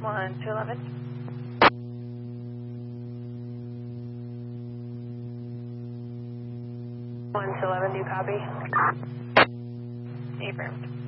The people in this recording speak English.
1 to 11. 1 to 11, do you copy? Affirmed.